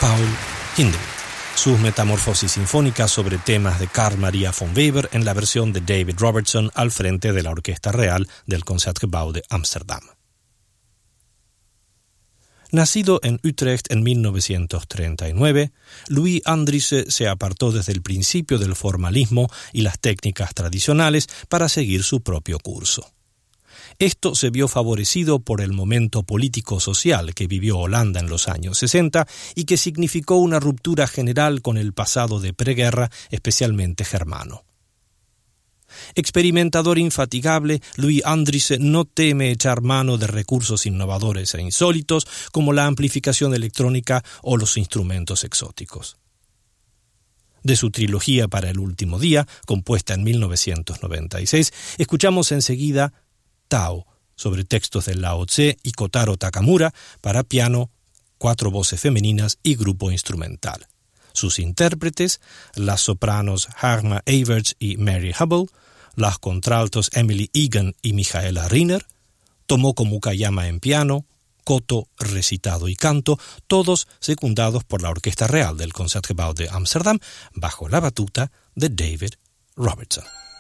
Paul Hindemith, sus metamorfosis sinfónicas sobre temas de Carl Maria von Weber en la versión de David Robertson al frente de la Orquesta Real del Concertgebouw de Ámsterdam. Nacido en Utrecht en 1939, Louis Andriessen se apartó desde el principio del formalismo y las técnicas tradicionales para seguir su propio curso. Esto se vio favorecido por el momento político-social que vivió Holanda en los años 60 y que significó una ruptura general con el pasado de preguerra, especialmente germano. Experimentador infatigable, Louis Andriessen no teme echar mano de recursos innovadores e insólitos como la amplificación electrónica o los instrumentos exóticos. De su trilogía para el último día, compuesta en 1996, escuchamos enseguida Tao, sobre textos de Lao Tse y Kotaro Takamura, para piano, 4 voces femeninas y grupo instrumental. Sus intérpretes, las sopranos Harma Everts y Mary Hubble, las contraltos Emily Egan y Michaela Riner, Tomoko Mukayama en piano, koto, recitado y canto, todos secundados por la Orquesta Real del Concertgebouw de Ámsterdam, bajo la batuta de David Robertson.